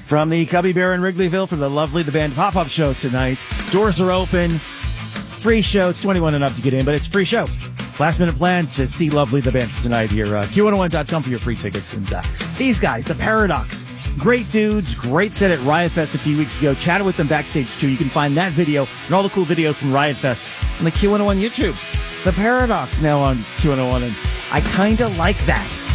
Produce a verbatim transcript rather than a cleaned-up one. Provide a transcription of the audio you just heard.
From the Cubby Bear in Wrigleyville for the Lovely the Band pop-up show tonight. Doors are open. Free show. It's twenty-one and up to get in, but it's a free show. Last minute plans to see Lovely the Band tonight here. Uh, Q one oh one dot com for your free tickets. And uh, these guys, the Paradox. Great dudes. Great set at Riot Fest a few weeks ago. Chatted with them backstage too. You can find that video and all the cool videos from Riot Fest on the Q one oh one YouTube. The Paradox now on Q one oh one, and I kind of like that.